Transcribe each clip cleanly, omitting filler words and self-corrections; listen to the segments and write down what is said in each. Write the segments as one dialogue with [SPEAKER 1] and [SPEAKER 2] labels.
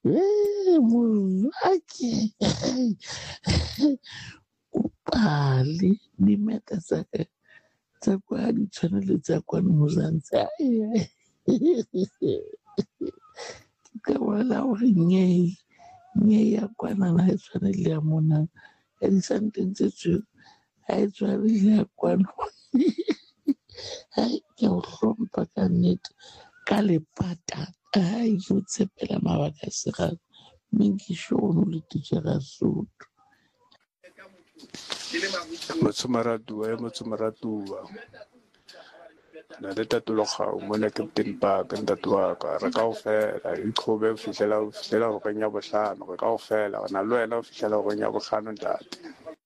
[SPEAKER 1] Molaki o pale di meta tsa kwa di tshwana le tsa kwa Mozantse. Ka wala gore nye ya kwana na e tshwana le ya mona ya disantentse tseo ha e tshwane le ya kwana. Ke o hlompha ka nnete ka lepata go tshepela mabaka segalo menkishono le titjara Sotho.
[SPEAKER 2] Motsomaratuwa na le tatologao mona Captain Park ntate wa ka re kaofela iqhobe o fihlela ho renya bohlano re kaofela ona le wena o fihlela ho renya bohlano ntate.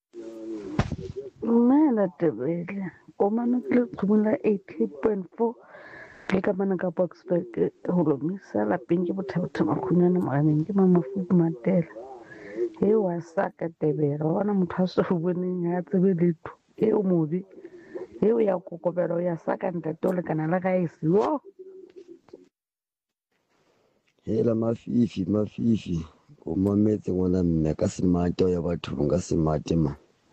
[SPEAKER 3] Dumela Tebele o mametse Qhumula 88.4 le ka mana ka Boksburg ho lomisa lapeng ke bothabothaba khunyane moraneng ke Mamafuku Matela he wa saka Tebele ona motho a se ho boneng ha tsebe letho eo mobi eo ya kokobelo ya saka ntate o lekana la gaesi wo
[SPEAKER 4] hela mafifi o mametse ngwana mme ka semate ya batho nga semate ma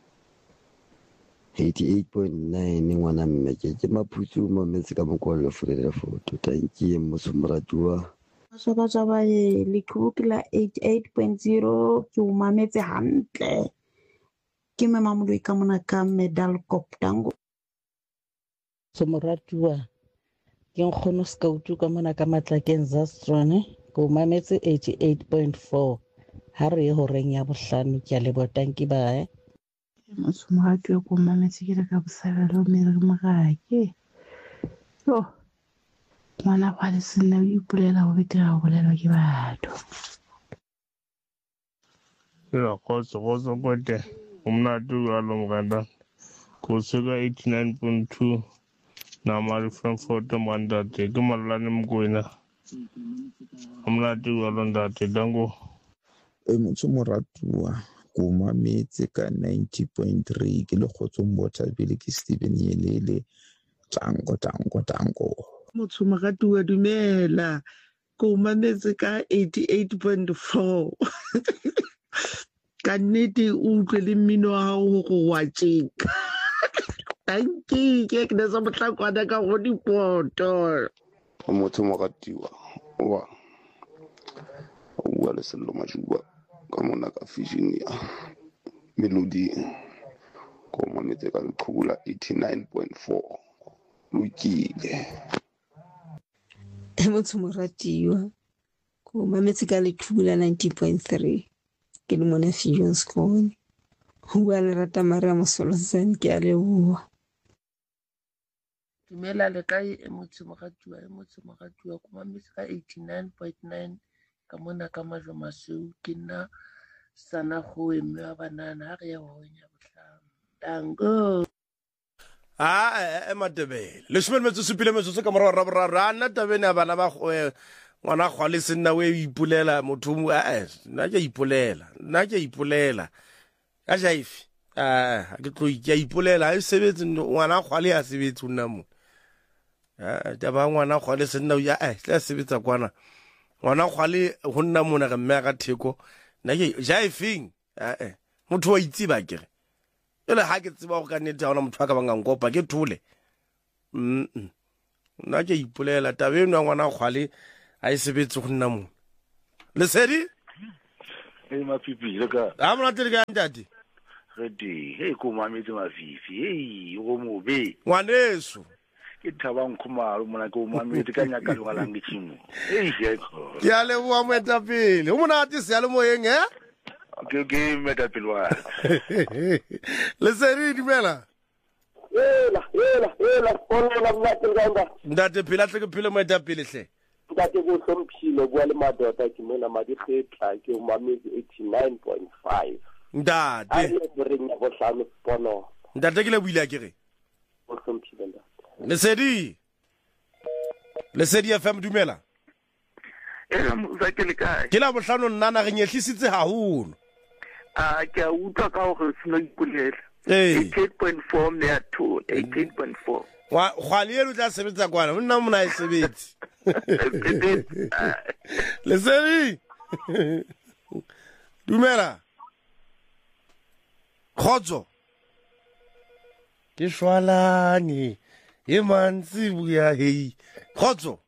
[SPEAKER 4] 88.9 ngwana mme ke maphutsu o mametse ka mokwalo fulele foto tanki Motsomaratuwa
[SPEAKER 5] Shaba le khukula 88.0 ke o mametse hantle ke Mamamolo ka mona ka medal koptango
[SPEAKER 3] Motsomaratuwa ke nkgono Scout ka mona ka Matlakeng Zastrone ke o mametse 88.4 ha re ho reng ya bohlano ke a le botanki ba
[SPEAKER 6] Motsomaratuwa ke o mametse ke le ka bosabelo mere mogake yo ngwana wa le sena o ipulela go betega go bolelwa ke batho.
[SPEAKER 7] Khotso kote umnatu alomganda kusuka 89.2 na mali Frankfurt mandate ke malane mkwena umnatu alondate dango
[SPEAKER 1] Motsomaratuwa ko mametse ka 90.3 ke le Kgotsombotha pele ke Stephen Yelele tango
[SPEAKER 8] Motsomaratuwa dumela ko mametse ka 88.4 ka nnete o utlwe le mmino wa hao go wa tjeka tanki ke ne sa motlakwana ka go dipoto
[SPEAKER 2] Motsomaratuwa wa le sello majuba ka mona ka Virginia Melody ko mametse ka Qhubula 89.4 lokile.
[SPEAKER 5] Motsomaratuwa ko mametse ka Qhubula 90.3 ke le mona Fusion School ho bua le rata Maria Mosolosane ke a leboha.
[SPEAKER 8] dumela le kae Motsomaratuwa ko mametse ka 89.9 ka mona ka Majomaseu ke nna sana go eme wa banana ha re ya ho nya bohlano dango
[SPEAKER 9] Matebele le shumele metso supile metso ka morwa ra nna tabene ya bana ba ngwana gwa le senna we ipulela motho nna ke ipulela ka jaifi ke tlo ke ipulela a sebetse ngwana gwa le a sebetse nna mo taba ngwana gwa le senna ya tla sebetsa kwana ngwana gwa le go nna mona ga mme ga theko nna ke jaifing motho wa itse ba kere ele ha ke tseba go ka nnete ha ona motho a ka bang nkopa ke thole nna ke ipulela tabe eno ngwana kgwale a e sebetse go nna mo le sedi
[SPEAKER 10] mafifi le ka
[SPEAKER 9] a mona tele ka ntate
[SPEAKER 10] re ko mametse mafifi go mobe
[SPEAKER 9] ngwaneso
[SPEAKER 10] ke thabang khumalo mona ke o mametse ka nyaka le galang ke tshimo
[SPEAKER 9] ke a leboa moetapele o monate se ya le moyeng
[SPEAKER 10] ke moetapele wa
[SPEAKER 9] le sedi dumela ntate phela tle ke phele moetapele hle
[SPEAKER 11] ntate go hlomphile bua le madota ke mena madi kgetla ke o mametse 89.5
[SPEAKER 9] ntate
[SPEAKER 11] a le boreng ya bohlano pono
[SPEAKER 9] ntate ke le buile ke re
[SPEAKER 11] go hlomphile ntate
[SPEAKER 9] Lesedi FM dumela ke la bohlano nna re nyehlisitse haholo
[SPEAKER 12] ke a utlwa ka hore sino ipulela 88.4 mme 88.4
[SPEAKER 9] khwali yelo tla sebetsa kwana nna mona e sebetse Lesedi Dumela. Khotso. Ke shwalane. E mantsi buya hei. Khotso.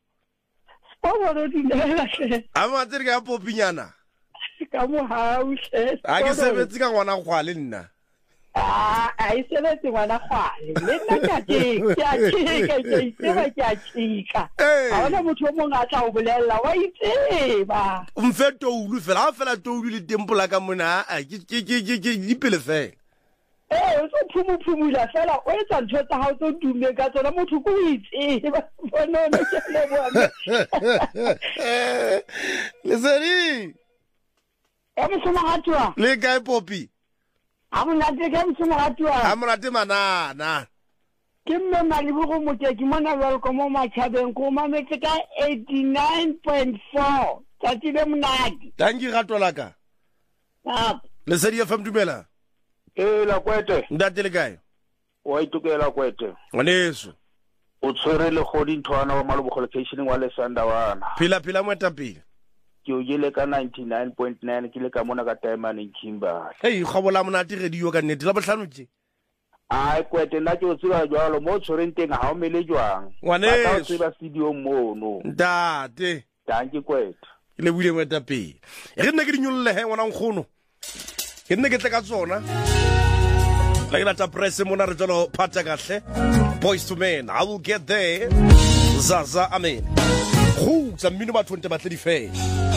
[SPEAKER 9] Ama tsere ka popinyana.
[SPEAKER 13] Ka mo hause.
[SPEAKER 9] A ke sebetse ka ngwana kgwale nna.
[SPEAKER 13] I sebetse ngwana kgwale. Le nna ke a chika. Ha ona motho o mong a tla o bolella wa itseba.
[SPEAKER 9] Mfe toulu fela, ha fela toulu le tempola ka mona, ke dipele fela.
[SPEAKER 13] O so phumula fela o etsa ntho tsa hao tso dumme ka tsona motho ko o itseba. Bona no ke le bona.
[SPEAKER 9] Lesedi.
[SPEAKER 13] Mosomagatiwa.
[SPEAKER 9] Le kae Popi?
[SPEAKER 13] Amonate ke Mosomagatiwa.
[SPEAKER 9] Amonate manana.
[SPEAKER 13] Ke mme Malibu Moteki mona welcome mo Machabeng ko mametse ka 89.4. Tsatsi le monate.
[SPEAKER 9] Tangi ratola ka. Lesedi FM dumela.
[SPEAKER 10] La kwete.
[SPEAKER 9] Ndate le kae?
[SPEAKER 10] Wa itukela kwete.
[SPEAKER 9] Ngwaneso.
[SPEAKER 10] O tshwere le godi ntwana wa Maloboko location wa Lesanda wana.
[SPEAKER 9] Phila mweta pila.
[SPEAKER 10] Ke o jele ka 99.9 ke le ka mona ka Diamond Kimba.
[SPEAKER 9] Hey, kgabola monate radio ka nnete la bohlano tje.
[SPEAKER 10] Ai kwete nna ke o tseba jwalo mo tshwereng teng ha o mele jwang.
[SPEAKER 9] Ngwaneso.
[SPEAKER 10] Ba tseba studio mono.
[SPEAKER 9] Ntate.
[SPEAKER 10] Danke kwete.
[SPEAKER 9] Ke le buile mweta pila. Re nne ke dinyolle he ngwana nkgono. Ke nne ke tla ka tsona. La ke lata press mona re tsolo phata kahle. Boys to men, I will get there. Zaza, amen. Go, tsa mmino ba 20 ba tle di fe.